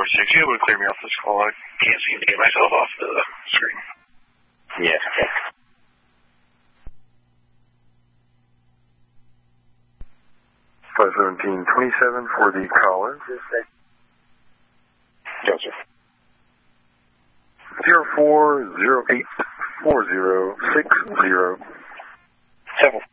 6. You able to clear me off this call? I can't seem to get myself off the screen. Yes, okay. $517.27 for the caller. Gotcha. 04084060. 7.